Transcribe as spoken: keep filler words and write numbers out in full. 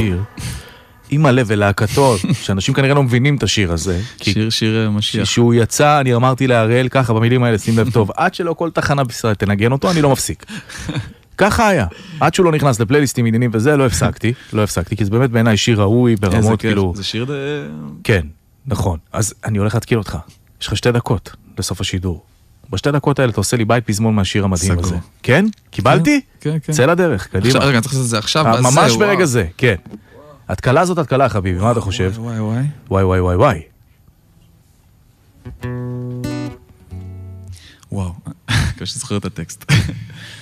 שיר, עם הלב ולהקתות, שאנשים כנראה לא מבינים את השיר הזה. שיר, שיר משיח. כשהוא יצא, אני אמרתי להראל ככה, במילים האלה, שים לב טוב, עד שלא כל תחנה בישראל תנגן אותו, אני לא מפסיק. ככה היה. עד שהוא לא נכנס לפלייליסטים עניינים וזה, לא הפסקתי, לא הפסקתי, כי זה באמת בעיניי שיר ראוי ברמות כאילו... זה שיר דה... כן, נכון. אז אני הולך להתקיל אותך. יש לך שתי דקות לסוף השידור. בשתי דקות האלה אתה עושה לי בית פזמון מהשיר המדהים הזה. כן? קיבלתי? כן, כן. צא לדרך, קדימה. רגע, אני צריך לעשות את זה עכשיו. ממש ברגע זה, כן. התקלה זאת התקלה, חביבי, מה אתה חושב? וואי, וואי. וואי, וואי, וואי, וואי. וואו, קשה שזוכר את הטקסט.